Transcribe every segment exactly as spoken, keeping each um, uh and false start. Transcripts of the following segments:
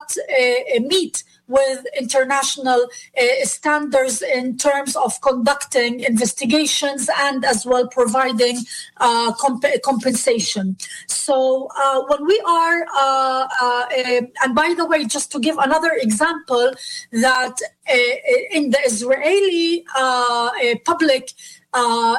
not uh, meet with international uh, standards in terms of conducting investigations and as well providing uh, comp- compensation. So uh, when we are, uh, uh, and by the way, just to give another example, that uh, in the Israeli uh, public, Uh,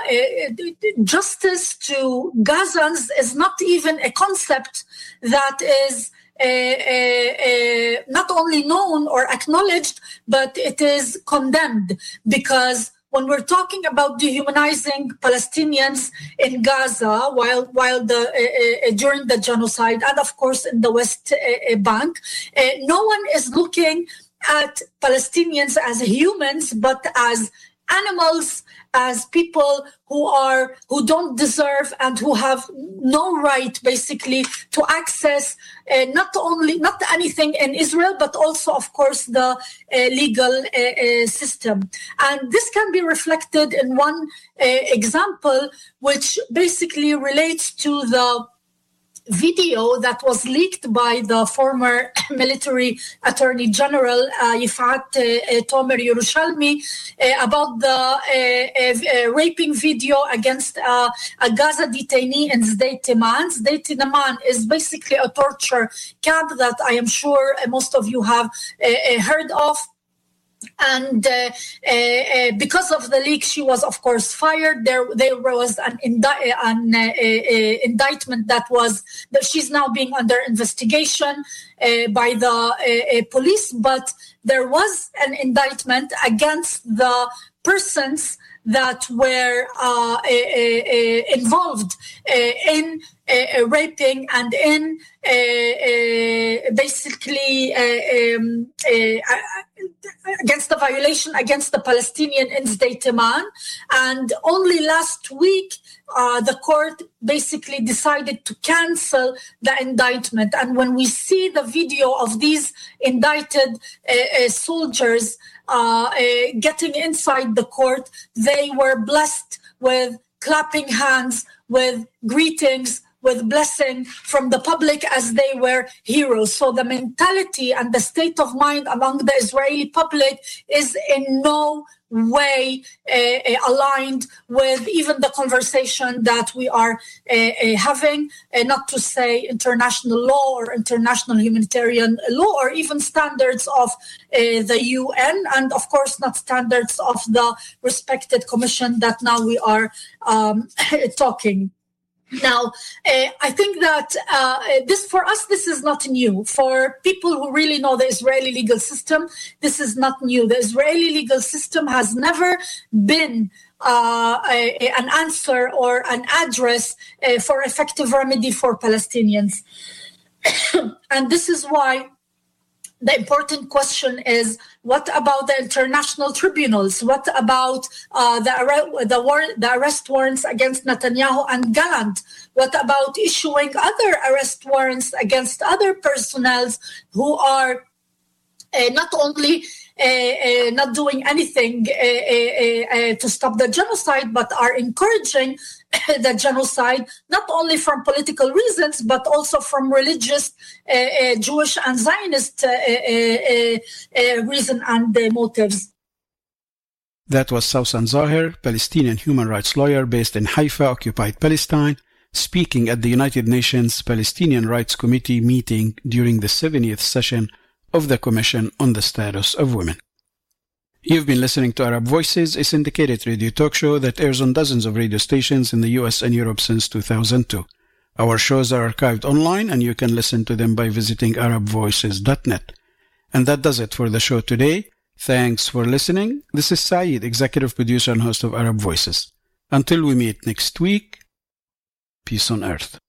justice to Gazans is not even a concept that is uh, uh, uh, not only known or acknowledged, but it is condemned, because when we're talking about dehumanizing Palestinians in Gaza while while the uh, uh, during the genocide, and of course in the West uh, Bank, uh, no one is looking at Palestinians as humans, but as animals, as people who are who don't deserve and who have no right, basically, to access uh, not only not anything in Israel, but also, of course, the uh, legal uh, uh, system. And this can be reflected in one uh, example, which basically relates to the video that was leaked by the former military attorney general uh, Yifat uh, uh, Tomer Yerushalmi uh, about the uh, uh, raping video against uh, a Gaza detainee in Sdei Timan. Sdei Timan is basically a torture camp that I am sure most of you have uh, uh, heard of. And uh, uh, uh, because of the leak, she was, of course, fired. There, there was an, indi- an uh, uh, indictment that was that she's now being under investigation uh, by the uh, uh, police. But there was an indictment against the persons that were uh, uh, uh, involved uh, in uh, raping and in uh, uh, basically uh, um, uh, against the violation against the Palestinian in Sdei Timan. And only last week, uh, the court basically decided to cancel the indictment. And when we see the video of these indicted uh, uh, soldiers uh, uh, getting inside the court, they were blessed with clapping hands, with greetings, with blessing from the public as they were heroes. So the mentality and the state of mind among the Israeli public is in no way uh, aligned with even the conversation that we are uh, uh, having, uh, not to say international law or international humanitarian law, or even standards of uh, the U N, and of course not standards of the respected commission that now we are um, talking. Now, uh, I think that uh, this, for us, this is not new. For people who really know the Israeli legal system, this is not new. The Israeli legal system has never been uh, a, an answer or an address uh, for effective remedy for Palestinians. And this is why the important question is, what about the international tribunals? What about uh, the, the, war- the arrest warrants against Netanyahu and Gallant? What about issuing other arrest warrants against other personnel who are uh, not only uh, uh, not doing anything uh, uh, uh, to stop the genocide, but are encouraging the genocide, not only from political reasons, but also from religious, uh, uh, Jewish and Zionist uh, uh, uh, uh, reason and uh, motives. That was Sausan Zaher, Palestinian human rights lawyer based in Haifa, occupied Palestine, speaking at the United Nations Palestinian Rights Committee meeting during the seventieth session of the Commission on the Status of Women. You've been listening to Arab Voices, a syndicated radio talk show that airs on dozens of radio stations in the U S and Europe since two thousand two. Our shows are archived online, and you can listen to them by visiting arab voices dot net. And that does it for the show today. Thanks for listening. This is Saeed, executive producer and host of Arab Voices. Until we meet next week, peace on earth.